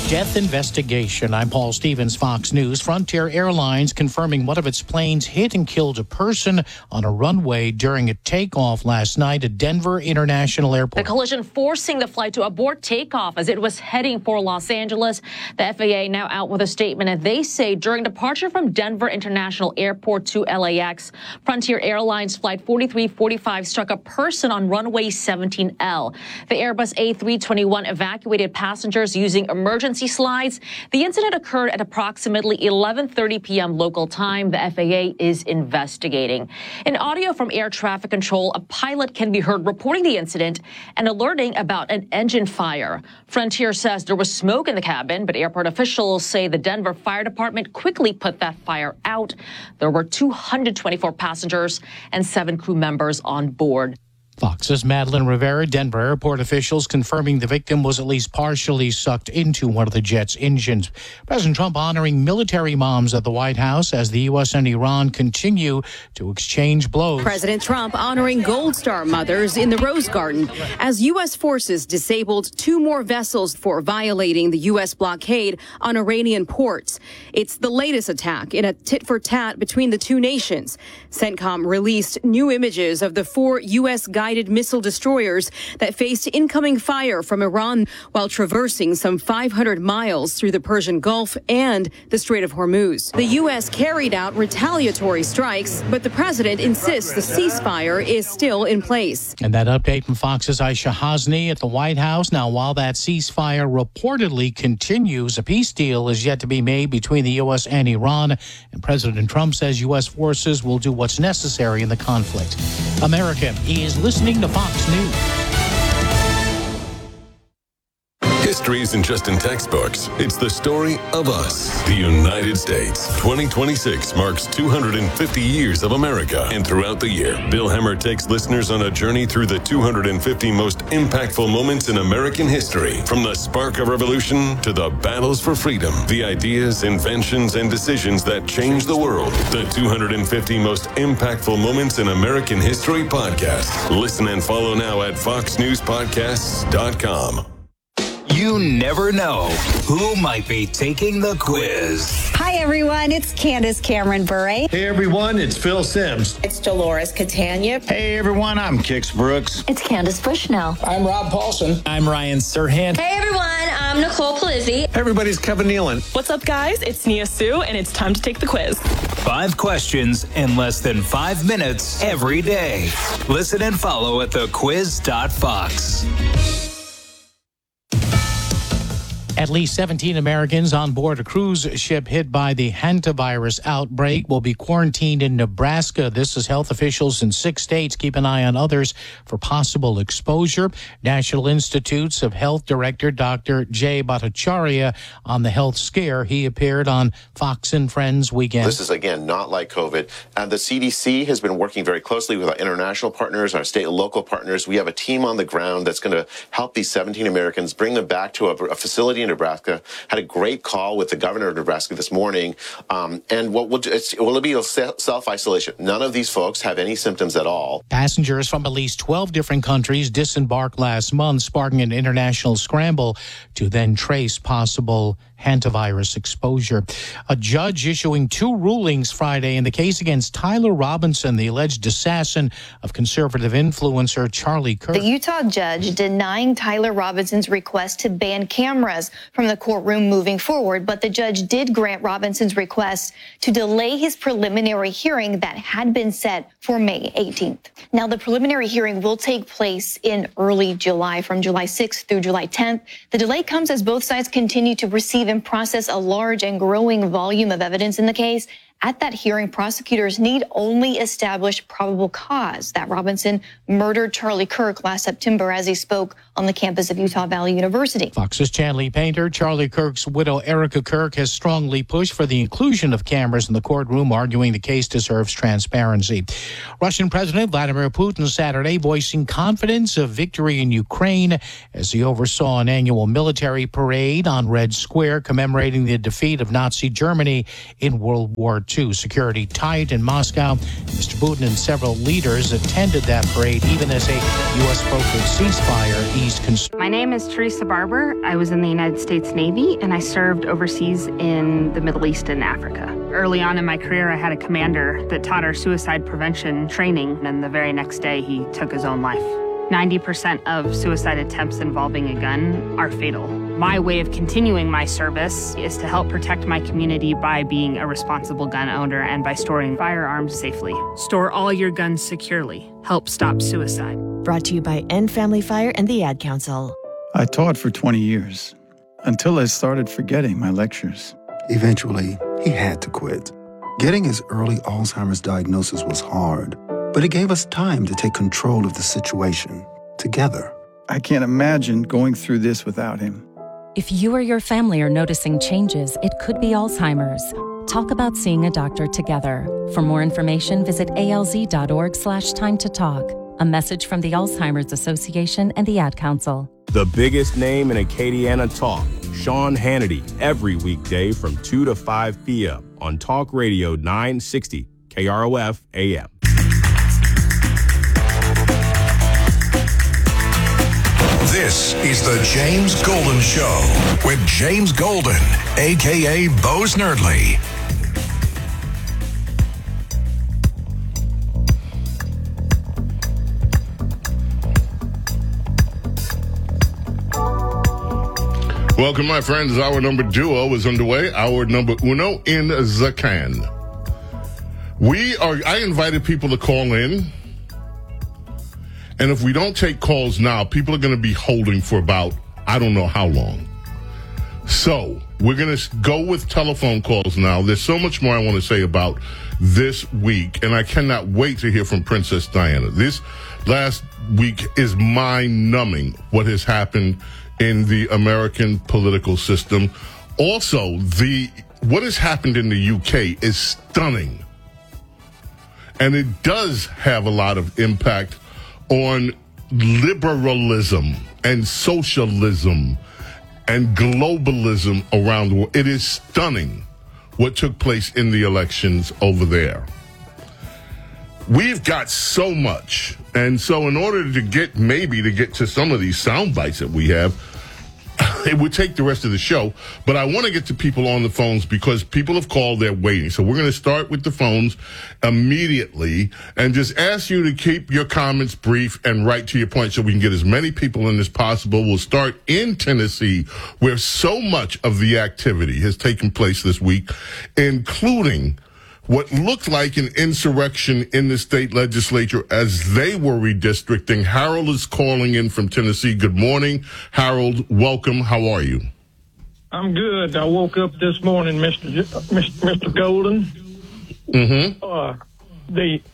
Death investigation. I'm Paul Stevens, Fox News. Frontier Airlines confirming one of its planes hit and killed a person on a runway during a takeoff last night at Denver International Airport. The collision forcing the flight to abort takeoff as it was heading for Los Angeles. The FAA now out with a statement, and they say during departure from Denver International Airport to LAX, Frontier Airlines Flight 4345 struck a person on runway 17L. The Airbus A321 evacuated passengers using emergency slides. The incident occurred at approximately 11:30 p.m. local time. The FAA is investigating. In audio from air traffic control, a pilot can be heard reporting the incident and alerting about an engine fire. Frontier says there was smoke in the cabin, but airport officials say the Denver Fire Department quickly put that fire out. There were 224 passengers and 7 crew members on board. Fox's Madeline Rivera. Denver airport officials confirming the victim was at least partially sucked into one of the jet's engines. President Trump honoring military moms at the White House as the U.S. and Iran continue to exchange blows. President Trump honoring Gold Star mothers in the Rose Garden as U.S. forces disabled 2 more vessels for violating the U.S. blockade on Iranian ports. It's the latest attack in a tit-for-tat between the two nations. CENTCOM released new images of the 4 U.S. guided missile destroyers that faced incoming fire from Iran while traversing some 500 miles through the Persian Gulf and the Strait of Hormuz. The U.S. carried out retaliatory strikes, but the president insists the ceasefire is still in place. And that update from Fox's Aisha Hasni at the White House. Now, while that ceasefire reportedly continues, a peace deal is yet to be made between the U.S. and Iran, and President Trump says U.S. forces will do what's necessary in the conflict. America is listening to Fox News. History isn't just in textbooks. It's the story of us, the United States. 2026 marks 250 years of America. And throughout the year, Bill Hemmer takes listeners on a journey through the 250 most impactful moments in American history. From the spark of revolution to the battles for freedom, the ideas, inventions, and decisions that changed the world. The 250 most impactful moments in American history podcast. Listen and follow now at foxnewspodcasts.com. You never know who might be taking the quiz. Hi, everyone. It's Candace Cameron Bure. Hey, everyone. It's Phil Sims. It's Dolores Catania. Hey, everyone. I'm Kix Brooks. It's Candace Bushnell. I'm Rob Paulson. I'm Ryan Serhant. Hey, everyone. I'm Nicole Palizzi. Everybody's Kevin Nealon. What's up, guys? It's Nia Sue, and it's time to take the quiz. 5 questions in less than 5 minutes every day. Listen and follow at thequiz.fox. At least 17 Americans on board a cruise ship hit by the hantavirus outbreak will be quarantined in Nebraska. This is health officials in 6 states keep an eye on others for possible exposure. National Institutes of Health Director Dr. Jay Bhattacharya on the health scare. He appeared on Fox and Friends Weekend. This is, again, not like COVID. The CDC has been working very closely with our international partners, our state and local partners. We have a team on the ground that's going to help these 17 Americans, bring them back to a facility in Nebraska. Had a great call with the governor of Nebraska this morning. And what we'll do, will be a self-isolation. None of these folks have any symptoms at all. Passengers from at least 12 different countries disembarked last month, sparking an international scramble to then trace possible hantavirus exposure. A judge issuing 2 rulings Friday in the case against Tyler Robinson, the alleged assassin of conservative influencer Charlie Kirk. The Utah judge denying Tyler Robinson's request to ban cameras from the courtroom moving forward, but the judge did grant Robinson's request to delay his preliminary hearing that had been set for May 18th. Now, the preliminary hearing will take place in early July, from July 6th through July 10th. The delay comes as both sides continue to receive and process a large and growing volume of evidence in the case. At that hearing, prosecutors need only establish probable cause that Robinson murdered Charlie Kirk last September as he spoke on the campus of Utah Valley University. Fox's Chanley Painter. Charlie Kirk's widow, Erica Kirk, has strongly pushed for the inclusion of cameras in the courtroom, arguing the case deserves transparency. Russian President Vladimir Putin Saturday voicing confidence of victory in Ukraine as he oversaw an annual military parade on Red Square commemorating the defeat of Nazi Germany in World War II. Security tight in Moscow. Mr. Putin and several leaders attended that parade, even as a U.S.-brokered ceasefire eased concerns. My name is Teresa Barber. I was in the United States Navy, and I served overseas in the Middle East and Africa. Early on in my career, I had a commander that taught our suicide prevention training, and the very next day, he took his own life. 90% of suicide attempts involving a gun are fatal. My way of continuing my service is to help protect my community by being a responsible gun owner and by storing firearms safely. Store all your guns securely. Help stop suicide. Brought to you by End Family Fire and the Ad Council. I taught for 20 years, until I started forgetting my lectures. Eventually, he had to quit. Getting his early Alzheimer's diagnosis was hard, but it gave us time to take control of the situation together. I can't imagine going through this without him. If you or your family are noticing changes, it could be Alzheimer's. Talk about seeing a doctor together. For more information, visit alz.org/time to talk. A message from the Alzheimer's Association and the Ad Council. The biggest name in Acadiana talk, Sean Hannity, every weekday from 2 to 5 p.m. on Talk Radio 960 KROF AM. This is the James Golden Show with James Golden, a.k.a. Bo Snerdley. Welcome, my friends. Hour number duo is underway. Hour number uno in the can. I invited people to call in. And if we don't take calls now, people are going to be holding for about, I don't know how long. So we're going to go with telephone calls now. There's so much more I want to say about this week, and I cannot wait to hear from Princess Diana. This last week is mind-numbing, what has happened in the American political system. Also, what has happened in the UK is stunning. And it does have a lot of impact on liberalism and socialism and globalism around the world. It is stunning what took place in the elections over there. We've got so much. And so in order to get to some of these sound bites that we have, it would take the rest of the show, but I want to get to people on the phones because people have called, they're waiting. So we're going to start with the phones immediately and just ask you to keep your comments brief and right to your point so we can get as many people in as possible. We'll start in Tennessee, where so much of the activity has taken place this week, including what looked like an insurrection in the state legislature as they were redistricting. Harold is calling in from Tennessee. Good morning, Harold. Welcome. How are you? I'm good. I woke up this morning, Mr. Golden. Mm-hmm.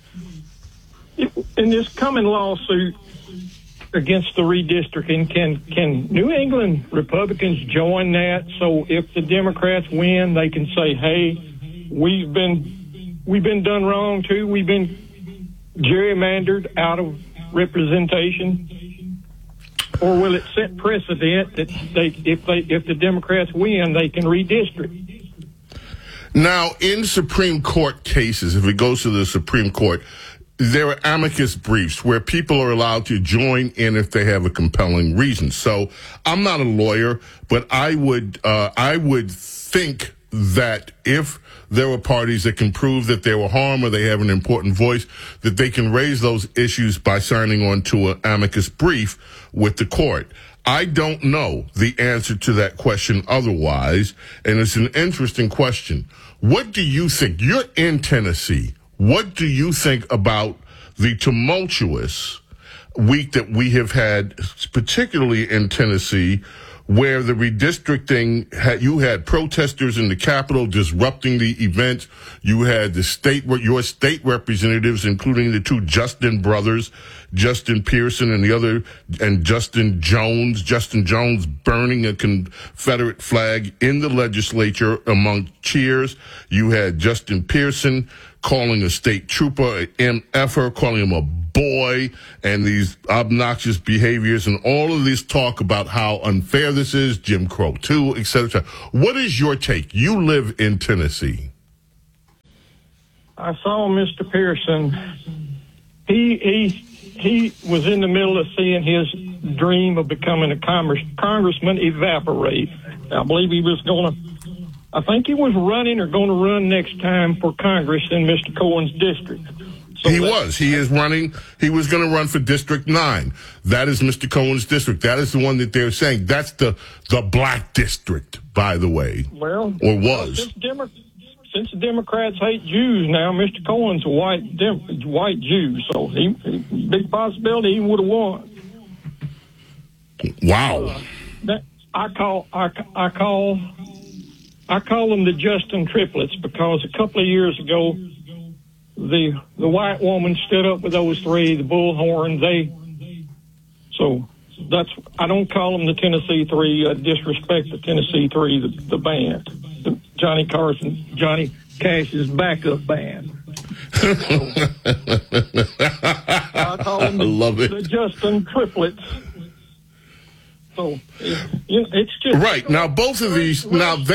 In this coming lawsuit against the redistricting, can New England Republicans join that? So if the Democrats win, they can say, "Hey, we've been done wrong too. We've been gerrymandered out of representation." Or will it set precedent that if the Democrats win, they can redistrict? Now, in Supreme Court cases, if it goes to the Supreme Court, there are amicus briefs where people are allowed to join in if they have a compelling reason. So I'm not a lawyer, but I would think that if there were parties that can prove that they were harmed or they have an important voice, that they can raise those issues by signing on to an amicus brief with the court. I don't know the answer to that question otherwise, and it's an interesting question. What do you think? You're in Tennessee. What do you think about the tumultuous week that we have had, particularly in Tennessee, where the redistricting, you had protesters in the Capitol disrupting the event. You had your state representatives, including the two Justin brothers, Justin Pearson and Justin Jones burning a Confederate flag in the legislature among cheers. You had Justin Pearson calling a state trooper an MFer, calling him a boy, and these obnoxious behaviors and all of this talk about how unfair this is, Jim Crow too, et cetera. What is your take? You live in Tennessee. I saw Mr. Pearson. He was in the middle of seeing his dream of becoming a congressman evaporate. I believe I think he was running or going to run next time for Congress in Mr. Cohen's district. So He is running. He was going to run for District 9. That is Mr. Cohen's district. That is the one that they're saying. That's the black district, by the way. Well, or was. Since the Democrats hate Jews now, Mr. Cohen's a white Jew, so he big possibility he would have won. Wow. I call them the Justin triplets because a couple of years ago, the white woman stood up with those three, the bullhorn. I don't call them the Tennessee Three. I disrespect the Tennessee Three, the band, Johnny Cash's backup band. I call them the Justin triplets. So it's just right now. Both of these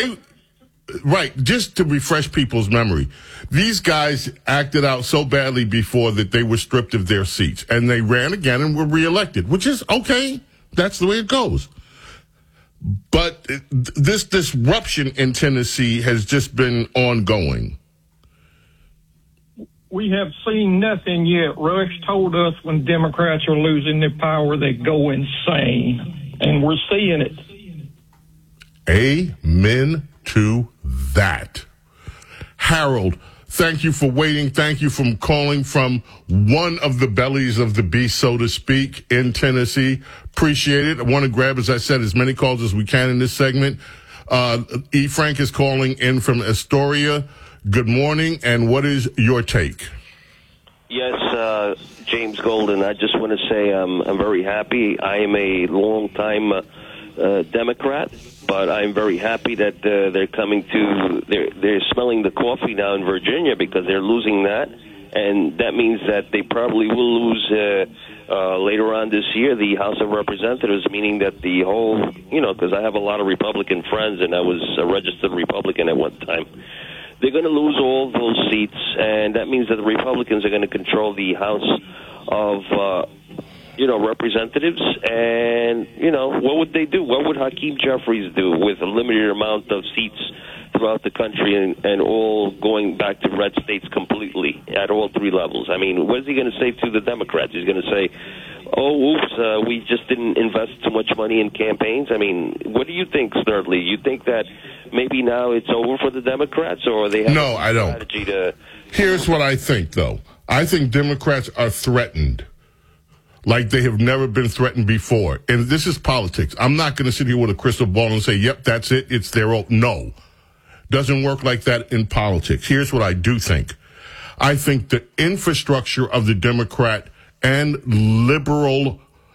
just to refresh people's memory, these guys acted out so badly before that they were stripped of their seats, and they ran again and were reelected, which is okay. That's the way it goes. But this disruption in Tennessee has just been ongoing. We have seen nothing yet. Rush told us when Democrats are losing their power, they go insane, and we're seeing it. Amen to that. Harold, thank you for waiting. Thank you for calling from one of the bellies of the beast, so to speak, in Tennessee. Appreciate it. I want to grab, as I said, as many calls as we can in this segment. E. Frank is calling in from Astoria. Good morning, and what is your take? Yes, James Golden, I just want to say I'm very happy. I am a long-time Democrat, but I'm very happy that they're coming to, they're smelling the coffee now in Virginia because they're losing that, and that means that they probably will lose later on this year the House of Representatives, meaning that the whole, because I have a lot of Republican friends and I was a registered Republican at one time. They're going to lose all those seats, and that means that the Republicans are going to control the House of representatives, and, what would they do? What would Hakeem Jeffries do with a limited amount of seats throughout the country and all going back to red states completely at all three levels? I mean, what is he going to say to the Democrats? He's going to say, oh, oops, we just didn't invest too much money in campaigns? I mean, what do you think, Snerdley? You think that maybe now it's over for the Democrats, or they have a strategy to... Here's what I think, though. I think Democrats are threatened like they have never been threatened before. And this is politics. I'm not going to sit here with a crystal ball and say, yep, that's it. It's their own. No. Doesn't work like that in politics. Here's what I do think. I think the infrastructure of the Democrat and liberal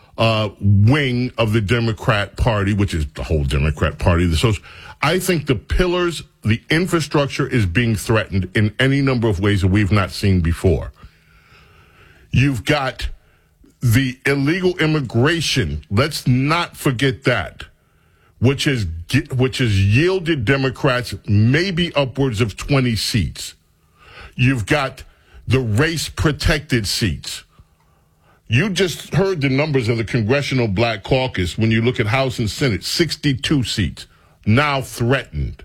wing of the Democrat Party, which is the whole Democrat Party, I think the pillars, the infrastructure is being threatened in any number of ways that we've not seen before. You've got the illegal immigration. Let's not forget that, which has yielded Democrats maybe upwards of 20 seats. You've got the race-protected seats. You just heard the numbers of the Congressional Black Caucus when you look at House and Senate, 62 seats now threatened.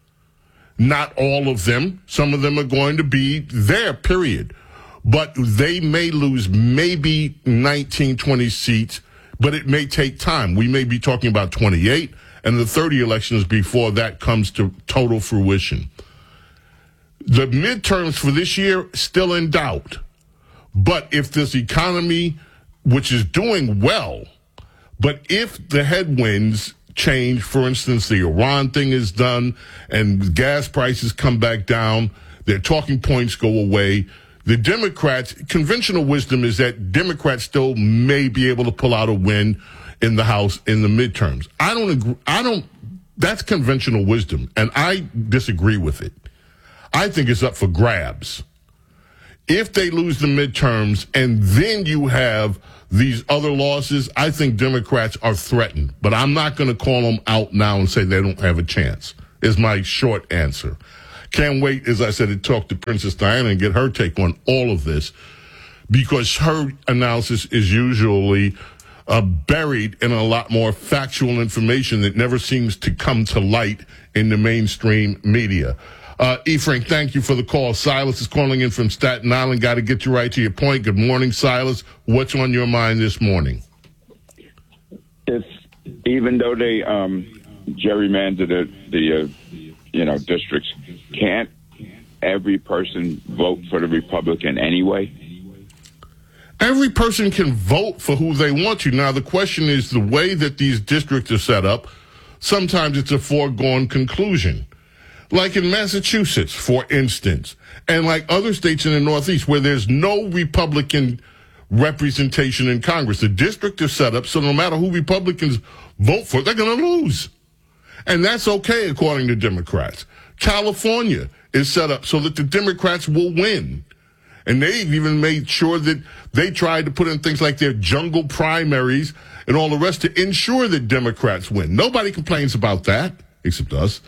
Not all of them. Some of them are going to be there, period. But they may lose maybe 19, 20 seats, but it may take time. We may be talking about 28, and the 30 elections before that comes to total fruition. The midterms for this year, still in doubt. But if this economy, which is doing well, but if the headwinds change, for instance, the Iran thing is done and gas prices come back down, their talking points go away, the Democrats, conventional wisdom is that Democrats still may be able to pull out a win in the House in the midterms. I don't agree. That's conventional wisdom, and I disagree with it. I think it's up for grabs. If they lose the midterms and then you have these other losses, I think Democrats are threatened. But I'm not going to call them out now and say they don't have a chance, is my short answer. Can't wait, as I said, to talk to Princess Diana and get her take on all of this, because her analysis is usually buried in a lot more factual information that never seems to come to light in the mainstream media. Ephraim, thank you for the call. Silas is calling in from Staten Island. Got to get you right to your point. Good morning, Silas. What's on your mind this morning? Even though they gerrymander the districts, can't every person vote for the Republican anyway? Every person can vote for who they want to. Now, the question is the way that these districts are set up, sometimes it's a foregone conclusion. Like in Massachusetts, for instance, and like other states in the Northeast where there's no Republican representation in Congress. The district is set up so no matter who Republicans vote for, they're going to lose. And that's okay, according to Democrats. California is set up so that the Democrats will win. And they've even made sure that they tried to put in things like their jungle primaries and all the rest to ensure that Democrats win. Nobody complains about that, except us.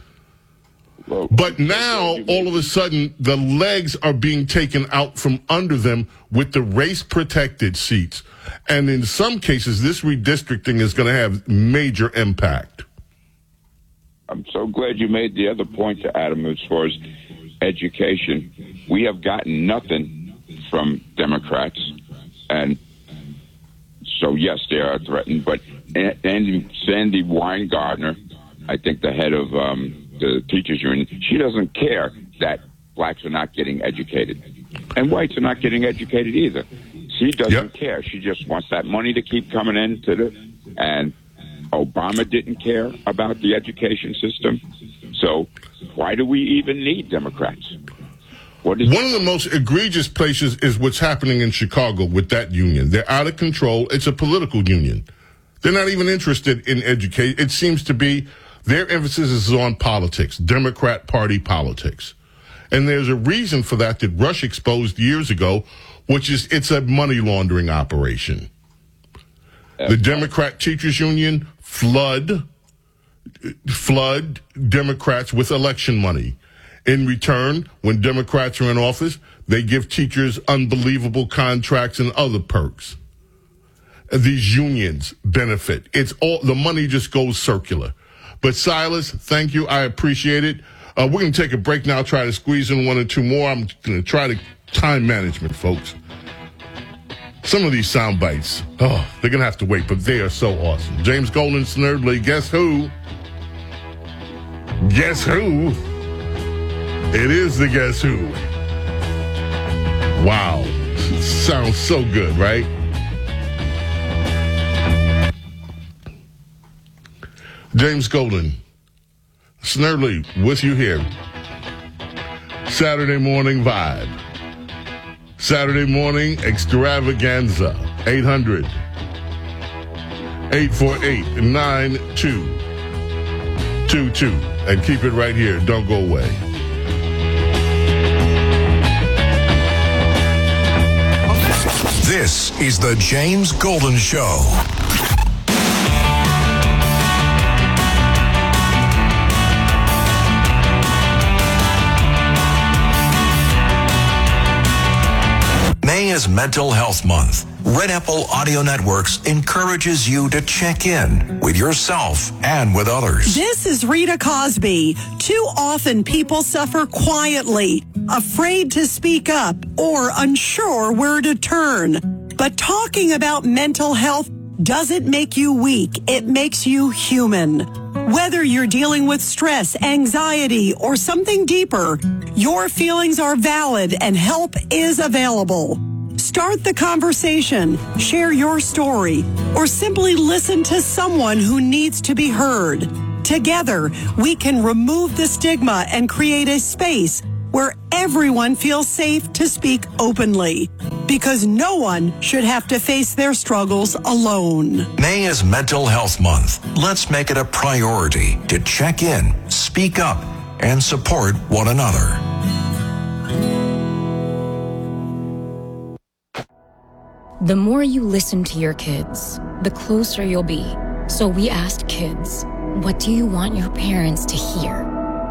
But now, all of a sudden, the legs are being taken out from under them with the race-protected seats. And in some cases, this redistricting is going to have major impact. I'm so glad you made the other point to Adam as far as education. We have gotten nothing from Democrats, and so yes, they are threatened. But Sandy Weingartner, I think the head of the teachers union, she doesn't care that blacks are not getting educated, and whites are not getting educated either. She doesn't care. She just wants that money to keep coming into and Obama didn't care about the education system. So why do we even need Democrats? One of the most egregious places is what's happening in Chicago with that union. They're out of control. It's a political union. They're not even interested in education. It seems to be their emphasis is on politics, Democrat Party politics. And there's a reason for that Rush exposed years ago, which is it's a money laundering operation. The Democrat Teachers Union flood Democrats with election money. In return, when Democrats are in office, they give teachers unbelievable contracts and other perks. These unions benefit. It's all the money just goes circular. But Silas, thank you. I appreciate it. We're going to take a break now, try to squeeze in one or two more. I'm going to try to time management, folks. Some of these sound bites, they're going to have to wait, but they are so awesome. James Golden, Snerdley, guess who? Guess who? It is the Guess Who. Wow. Sounds so good, right? James Golden, Snerdley, with you here. Saturday morning vibe. Saturday morning extravaganza. 800-848-9222. And keep it right here. Don't go away. This is the James Golden Show. May is Mental Health Month. Red Apple Audio Networks encourages you to check in with yourself and with others. This is Rita Cosby. Too often people suffer quietly, afraid to speak up or unsure where to turn. But talking about mental health doesn't make you weak. It makes you human. Whether you're dealing with stress, anxiety, or something deeper, your feelings are valid and help is available. Start the conversation, share your story, or simply listen to someone who needs to be heard. Together, we can remove the stigma and create a space where everyone feels safe to speak openly. Because no one should have to face their struggles alone. May is Mental Health Month. Let's make it a priority to check in, speak up, and support one another. The more you listen to your kids, the closer you'll be. So we asked kids, what do you want your parents to hear?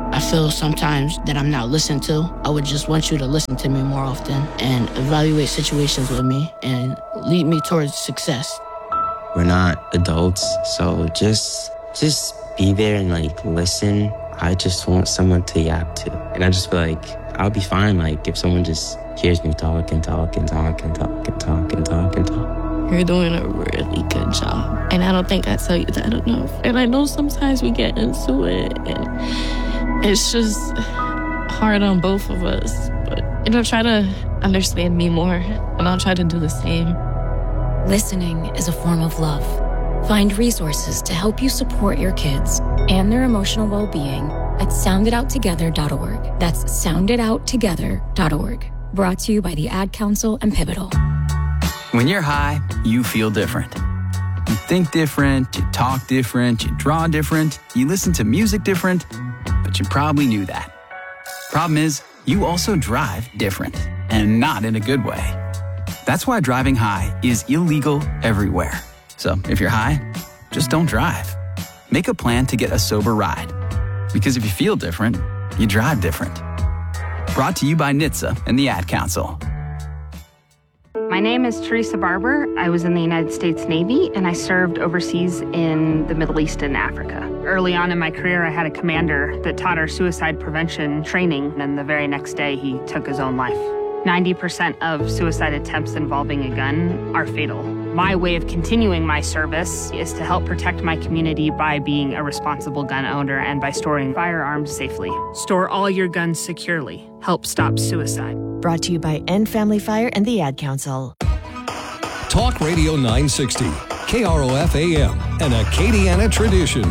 I feel sometimes that I'm not listened to. I would just want you to listen to me more often and evaluate situations with me and lead me towards success. We're not adults, so just be there and like listen. I just want someone to yap to. And I just feel like I'll be fine like if someone just hears me talk and talk and talk and talk and talk and talk and talk. You're doing a really good job. And I don't think I tell you that enough. And I know sometimes we get into it and it's just hard on both of us. But try to understand me more and I'll try to do the same. Listening is a form of love. Find resources to help you support your kids and their emotional well-being at sounditouttogether.org. That's sounditouttogether.org. Brought to you by the Ad Council and Pivotal. When you're high, you feel different. You think different, you talk different, you draw different, you listen to music different, but you probably knew that. Problem is, you also drive different, and not in a good way. That's why driving high is illegal everywhere. So if you're high, just don't drive. Make a plan to get a sober ride. Because if you feel different, you drive different. Brought to you by NHTSA and the Ad Council. My name is Teresa Barber. I was in the United States Navy, and I served overseas in the Middle East and Africa. Early on in my career, I had a commander that taught our suicide prevention training, and the very next day, he took his own life. 90% of suicide attempts involving a gun are fatal. My way of continuing my service is to help protect my community by being a responsible gun owner and by storing firearms safely. Store all your guns securely. Help stop suicide. Brought to you by End Family Fire and the Ad Council. Talk Radio 960, KROF AM, an Acadiana tradition.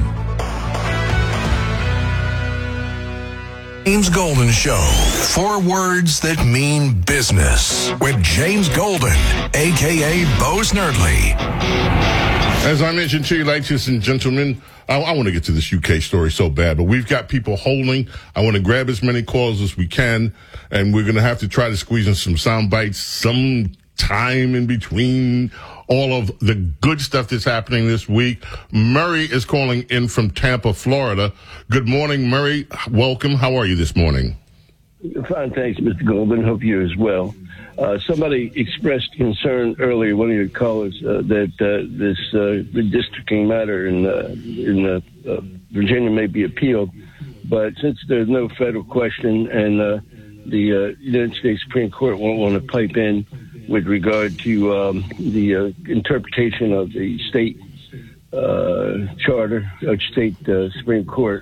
James Golden Show. 4 words that mean business with James Golden, a.k.a. Bo Snerdley. As I mentioned to you, ladies and gentlemen, I want to get to this UK story so bad, but we've got people holding. I want to grab as many calls as we can, and we're going to have to try to squeeze in some sound bites some time in between all of the good stuff that's happening this week. Murray is calling in from Tampa, Florida. Good morning, Murray. Welcome. How are you this morning? Fine, thanks, Mr. Goldman. Hope you're as well. Somebody expressed concern earlier, one of your callers, that this redistricting matter in Virginia may be appealed. But since there's no federal question and the United States Supreme Court won't want to pipe in with regard to the interpretation of the state charter, state Supreme Court,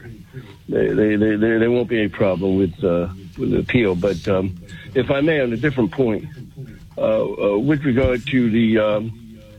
there won't be any problem with the appeal. But if I may, on a different point, with regard to the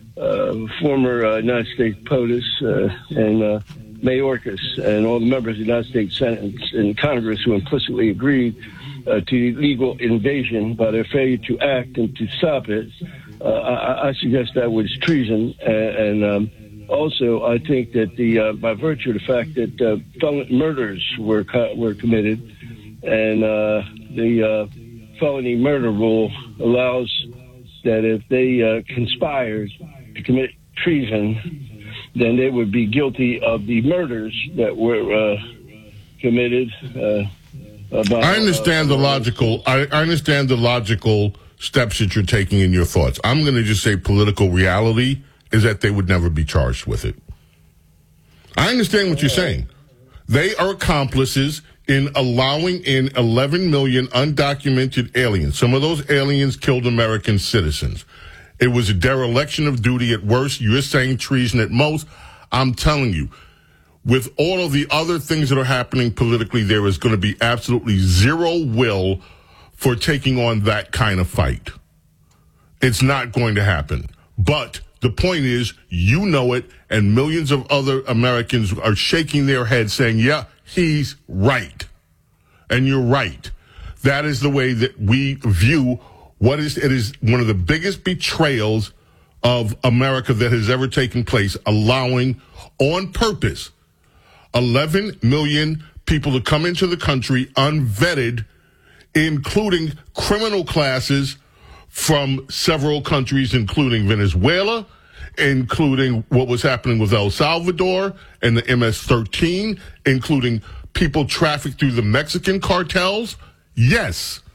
former United States POTUS and Mayorkas and all the members of the United States Senate and Congress who implicitly agreed to illegal invasion by their failure to act and to stop it, I suggest that was treason. And also, I think that by virtue of the fact that murders were committed, and the felony murder rule allows that if they conspired to commit treason, then they would be guilty of the murders that were committed. I understand the logical. I understand the logical steps that you're taking in your thoughts. I'm going to just say political reality is that they would never be charged with it. I understand what you're saying. They are accomplices in allowing in 11 million undocumented aliens. Some of those aliens killed American citizens. It was a dereliction of duty at worst. You're saying treason at most. I'm telling you, with all of the other things that are happening politically, there is going to be absolutely zero will for taking on that kind of fight. It's not going to happen. But the point is, you know it, and millions of other Americans are shaking their heads saying, yeah, he's right. And you're right. That is the way that we view it is one of the biggest betrayals of America that has ever taken place, allowing on purpose 11 million people to come into the country unvetted, including criminal classes from several countries, including Venezuela, including what was happening with El Salvador and the MS-13, including people traffic through the Mexican cartels? Yes.